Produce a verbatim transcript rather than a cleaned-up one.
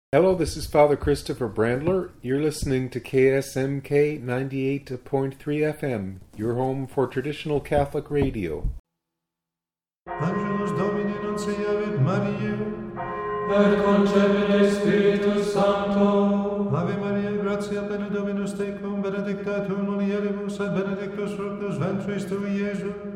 Hello, this is Father Christopher Brandler. You're listening to K S M K ninety-eight point three F M, your home for traditional Catholic radio. Angelus Domini nunciavit Mariae, et concepit Spiritus Sancto. Ave Maria, gratia plena Dominus tecum, benedicta tu mulieribus, et benedictus fructus ventris tui, Iesus.